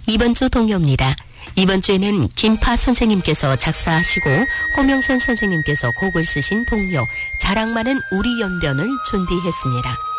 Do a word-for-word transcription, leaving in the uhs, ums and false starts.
이번 주 동요입니다. 이번 주에는 김파 선생님께서 작사하시고 호명선 선생님께서 곡을 쓰신 동요 자랑 많은 우리 연변을 준비했습니다.